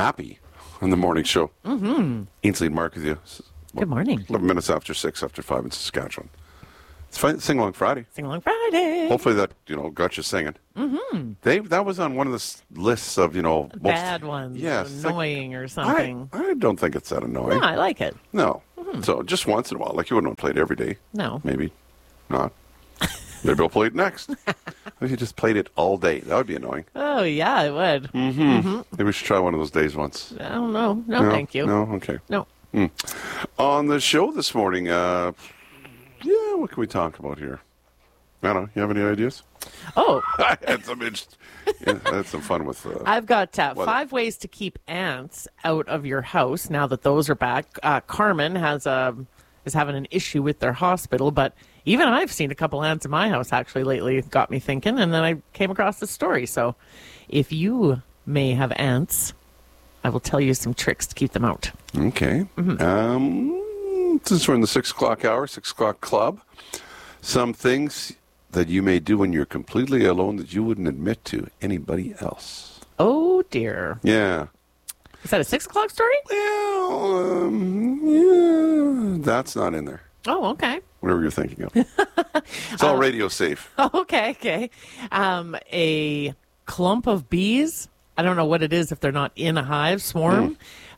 Happy on the morning show. Mm-hmm. Ainsley and Mark with you. Good morning. 11 minutes after 6, after 5 in Saskatchewan. It's Sing Along Friday. Sing Along Friday. Hopefully that, got you singing. Mm-hmm. That was on one of the lists of, most bad ones. Yes. Annoying or something. I don't think it's that annoying. No, I like it. No. Mm-hmm. So just once in a while. Like you wouldn't want to play it every day. No. Maybe not. Maybe I'll play it next. If you just played it all day, that would be annoying. Oh, yeah, it would. Mm-hmm. Mm-hmm. Maybe we should try one of those days once. I don't know. No, thank you. No? Okay. No. On the show this morning, what can we talk about here? I don't know. You have any ideas? Oh. I had some fun with... I've got 5 ways to keep ants out of your house now that those are back. Carmen is having an issue with their hospital, but even I've seen a couple ants in my house actually lately. It got me thinking, and then I came across this story. So if you may have ants, I will tell you some tricks to keep them out. Okay. Mm-hmm. Since we're in the 6 o'clock hour, 6 o'clock club, some things that you may do when you're completely alone that you wouldn't admit to anybody else. Oh, dear. Yeah. Is that a 6 o'clock story? Well, yeah, that's not in there. Oh, okay. Whatever you're thinking of. It's all radio safe. Okay. A clump of bees, I don't know what it is if they're not in a hive, swarm,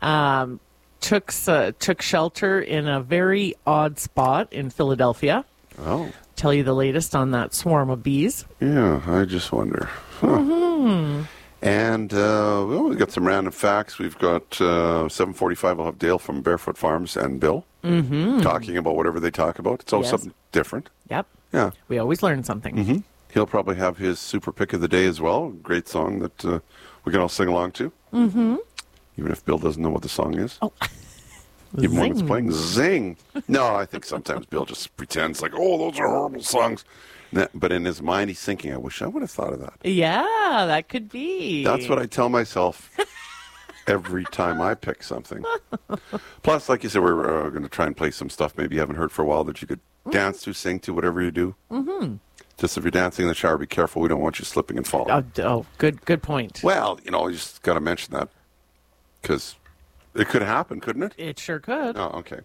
took shelter in a very odd spot in Philadelphia. Oh. Tell you the latest on that swarm of bees. Yeah, I just wonder. Huh. Mm-hmm. And we've got some random facts. We've got 7:45. We'll have Dale from Barefoot Farms and Bill talking about whatever they talk about. It's always something different. Yep. Yeah. We always learn something. Mm-hmm. He'll probably have his super pick of the day as well. Great song that we can all sing along to. Mm-hmm. Even if Bill doesn't know what the song is. Oh. Even when it's playing, zing. No, I think sometimes Bill just pretends like, oh, those are horrible songs. But in his mind, he's thinking, I wish I would have thought of that. Yeah, that could be. That's what I tell myself every time I pick something. Plus, like you said, we're going to try and play some stuff maybe you haven't heard for a while that you could dance to, sing to, whatever you do. Mm-hmm. Just if you're dancing in the shower, be careful. We don't want you slipping and falling. Oh, good point. Well, you just got to mention that because it could happen, couldn't it? It sure could. Oh, okay.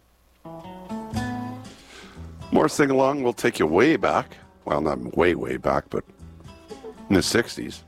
More sing-along. We'll take you way back. Well, not way, way back, but in the 60s.